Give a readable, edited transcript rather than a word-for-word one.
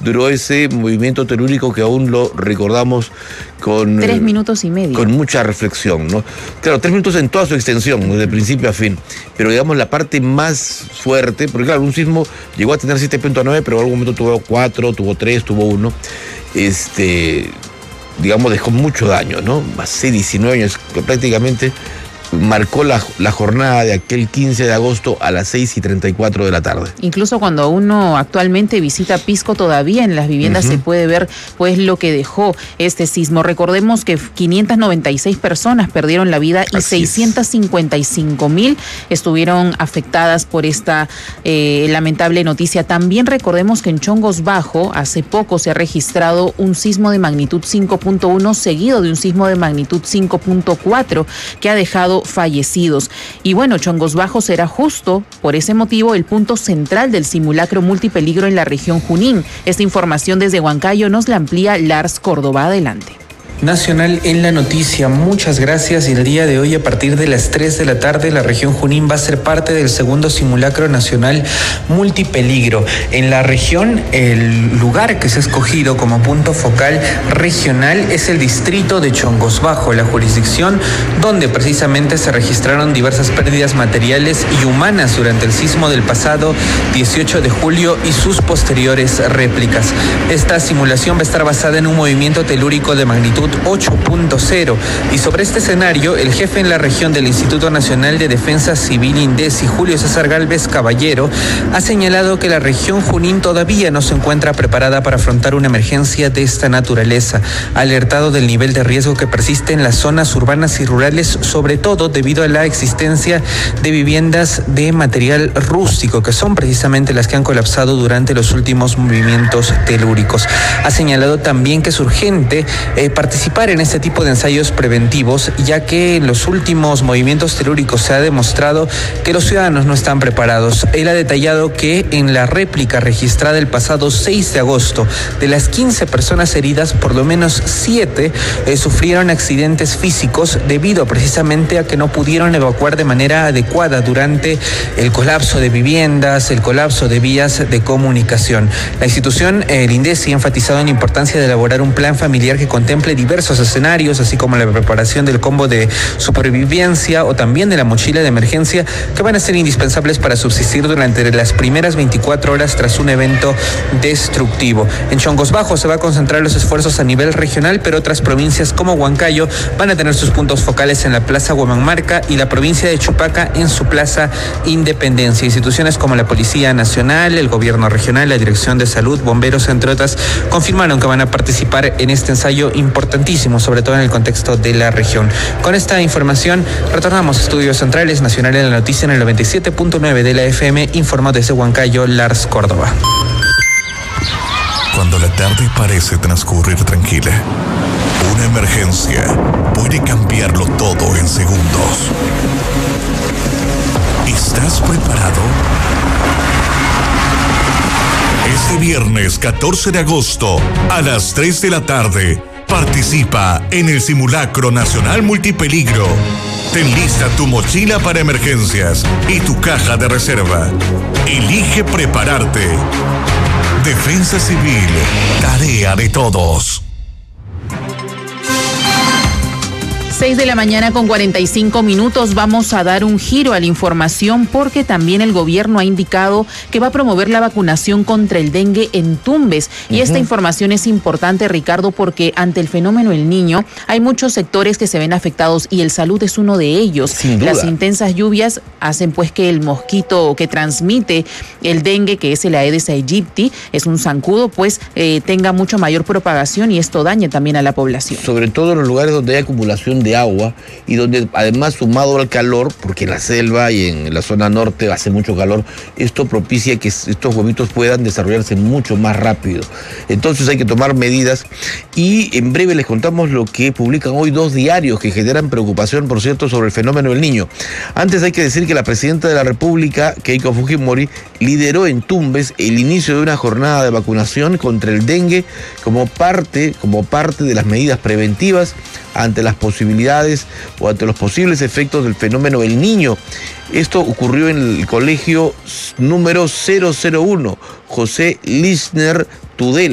duró ese movimiento telúrico que aún lo recordamos con 3 minutos y medio. Con mucha reflexión, ¿no? Claro, 3 minutos en toda su extensión, desde principio a fin. Pero digamos la parte más fuerte, porque claro, un sismo llegó a tener 7.9, pero en algún momento tuvo 4, tuvo 3, tuvo 1. Digamos, dejó mucho daño, ¿no? Hace 19 años, que prácticamente marcó la jornada de aquel 15 de agosto a las 6:34 de la tarde. Incluso cuando uno actualmente visita Pisco, todavía en las viviendas se puede ver pues lo que dejó este sismo. Recordemos que 596 personas perdieron la vida y 655,000 estuvieron afectadas por esta lamentable noticia. También recordemos que en Chongos Bajo hace poco se ha registrado un sismo de magnitud 5.1 seguido de un sismo de magnitud 5.4 que ha dejado fallecidos. Y bueno, Chongos Bajo será justo por ese motivo el punto central del simulacro multipeligro en la región Junín. Esta información desde Huancayo nos la amplía Lars Córdoba. Adelante. Nacional en la noticia, muchas gracias. Y el día de hoy a partir de las 3 de la tarde la región Junín va a ser parte del segundo simulacro nacional multipeligro. En la región el lugar que se ha escogido como punto focal regional es el distrito de Chongos Bajo, la jurisdicción donde precisamente se registraron diversas pérdidas materiales y humanas durante el sismo del pasado 18 de julio y sus posteriores réplicas. Esta simulación va a estar basada en un movimiento telúrico de magnitud 8.0 y sobre este escenario el jefe en la región del Instituto Nacional de Defensa Civil INDECI, Julio César Gálvez Caballero, ha señalado que la región Junín todavía no se encuentra preparada para afrontar una emergencia de esta naturaleza, alertado del nivel de riesgo que persiste en las zonas urbanas y rurales, sobre todo debido a la existencia de viviendas de material rústico, que son precisamente las que han colapsado durante los últimos movimientos telúricos. Ha señalado también que es urgente participar en este tipo de ensayos preventivos, ya que en los últimos movimientos telúricos se ha demostrado que los ciudadanos no están preparados. Él ha detallado que en la réplica registrada el pasado 6 de agosto, de las 15 personas heridas, por lo menos 7 sufrieron accidentes físicos debido precisamente a que no pudieron evacuar de manera adecuada durante el colapso de viviendas, el colapso de vías de comunicación. La institución, el INDECI, ha enfatizado en la importancia de elaborar un plan familiar que contemple diversos escenarios, así como la preparación del combo de supervivencia o también de la mochila de emergencia, que van a ser indispensables para subsistir durante las primeras 24 horas tras un evento destructivo. En Chongos Bajo se va a concentrar los esfuerzos a nivel regional, pero otras provincias como Huancayo van a tener sus puntos focales en la Plaza Huamanmarca y la provincia de Chupaca en su Plaza Independencia. Instituciones como la Policía Nacional, el Gobierno Regional, la Dirección de Salud, bomberos, entre otras, confirmaron que van a participar en este ensayo importantísimo, sobre todo en el contexto de la región. Con esta información retornamos a Estudios Centrales. Nacional en la noticia en el 97.9 de la FM, informó desde Huancayo Lars Córdoba. Cuando la tarde parece transcurrir tranquila, una emergencia puede cambiarlo todo en segundos. ¿Estás preparado? Este viernes 14 de agosto a las 3 de la tarde, participa en el Simulacro Nacional Multipeligro. Ten lista tu mochila para emergencias y tu caja de reserva. Elige prepararte. Defensa Civil, tarea de todos. 6 de la mañana con 45 minutos. Vamos a dar un giro a la información porque también el gobierno ha indicado que va a promover la vacunación contra el dengue en Tumbes. Y esta información es importante, Ricardo, porque ante el fenómeno El Niño hay muchos sectores que se ven afectados y el salud es uno de ellos. Sin duda. Las intensas lluvias hacen pues que el mosquito que transmite el dengue, que es el Aedes aegypti, es un zancudo, pues tenga mucho mayor propagación y esto daña también a la población. Sobre todo en los lugares donde hay acumulación de agua y donde además, sumado al calor, porque en la selva y en la zona norte hace mucho calor, esto propicia que estos huevitos puedan desarrollarse mucho más rápido. Entonces hay que tomar medidas y en breve les contamos lo que publican hoy 2 diarios que generan preocupación, por cierto, sobre el fenómeno del Niño. Antes hay que decir que la presidenta de la República, Keiko Fujimori, lideró en Tumbes el inicio de una jornada de vacunación contra el dengue como parte de las medidas preventivas ante las posibilidades o ante los posibles efectos del fenómeno El Niño. Esto ocurrió en el colegio número 001, José Lisner Tudela.